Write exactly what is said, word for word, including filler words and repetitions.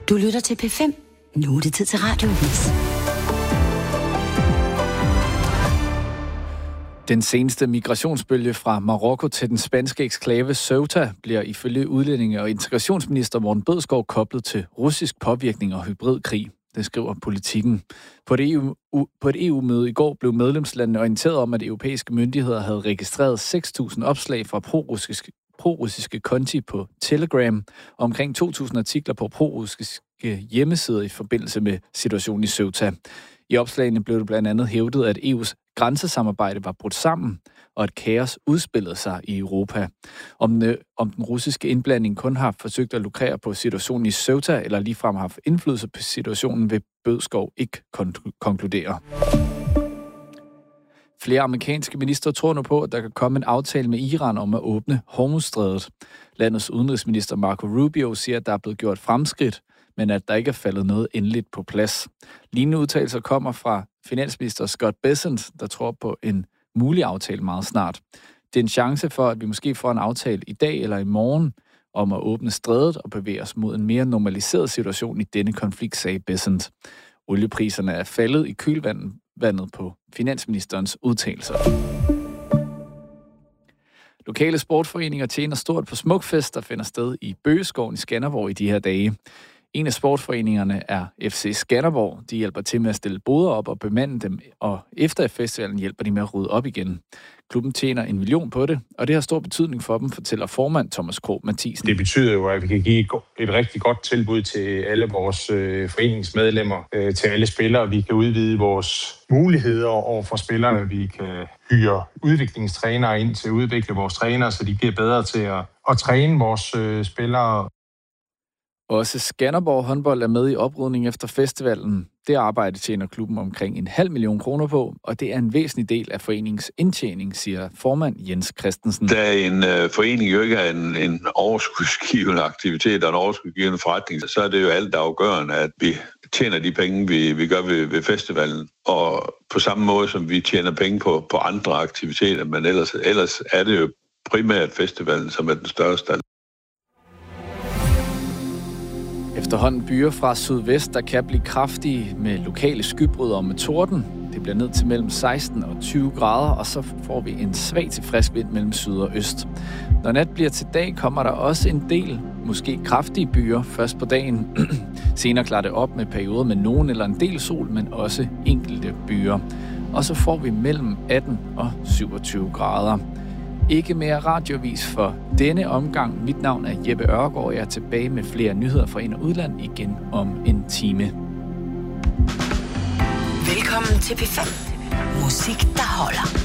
Du lytter til P fem. Nu er det tid til Radioavis. Den seneste migrationsbølge fra Marokko til den spanske eksklave Ceuta bliver ifølge udlændinge- og integrationsminister Morten Bødskov koblet til russisk påvirkning og hybridkrig. Det skriver Politikken. På et, E U, på et E U-møde i går blev medlemslandene orienteret om, at europæiske myndigheder havde registreret seks tusind opslag fra pro-russiske, pro-russiske konti på Telegram og omkring to tusind artikler på pro-russiske hjemmesider i forbindelse med situationen i Ceuta. I opslagene blev det blandt andet hævdet, at E U's grænsesamarbejde var brudt sammen, og at kaos udspillede sig i Europa. Om, øh, om den russiske indblanding kun har forsøgt at lukrere på situationen i Ceuta, eller ligefrem har haft indflydelse på situationen, vil Bødskov ikke kon- konkludere. Flere amerikanske minister tror nu på, at der kan komme en aftale med Iran om at åbne Hormuzstrædet. Landets udenrigsminister Marco Rubio siger, at der er blevet gjort fremskridt, men at der ikke er faldet noget endeligt på plads. Lignende udtalelser kommer fra finansminister Scott Bessent, der tror på en mulig aftale meget snart. Det er en chance for, at vi måske får en aftale i dag eller i morgen om at åbne strædet og bevæge os mod en mere normaliseret situation i denne konflikt, sagde Bessent. Oliepriserne er faldet i kølvandet på finansministerens udtalelser. Lokale sportforeninger tjener stort på Smukfest, der finder sted i Bøgeskoven i Skanderborg i de her dage. En af sportsforeningerne er F C Skanderborg. De hjælper til med at stille boder op og bemande dem, og efter festivalen hjælper de med at rydde op igen. Klubben tjener en million på det, og det har stor betydning for dem, fortæller formand Thomas Krog Mathisen. Det betyder jo, at vi kan give et rigtig godt tilbud til alle vores øh, foreningsmedlemmer, øh, til alle spillere. Vi kan udvide vores muligheder over for spillerne. Vi kan hyre udviklingstrænere ind til at udvikle vores trænere, så de bliver bedre til at, at træne vores øh, spillere. Også Skanderborg håndbold er med i oprydning efter festivalen. Det arbejde tjener klubben omkring en halv million kroner på, og det er en væsentlig del af foreningens indtjening, siger formand Jens Christensen. Da en øh, forening jo ikke er en, en overskudsgivende aktivitet og en overskudsgivende forretning, så er det jo alt afgørende, at vi tjener de penge, vi, vi gør ved, ved festivalen. Og på samme måde, som vi tjener penge på, på andre aktiviteter, men ellers, ellers er det jo primært festivalen, som er den største. Efterhånden byer fra sydvest, der kan blive kraftige med lokale skybrud og med torden. Det bliver ned til mellem seksten og tyve grader, og så får vi en svag til frisk vind mellem syd og øst. Når nat bliver til dag, kommer der også en del, måske kraftige byer først på dagen. Senere klarer det op med perioder med nogen eller en del sol, men også enkelte byer. Og så får vi mellem atten og syvogtyve grader. Ikke mere radiovis for denne omgang. Mit navn er Jeppe Ørgaard, og jeg er tilbage med flere nyheder fra ind- og udland igen om en time. Velkommen til P fem. Musik, der holder.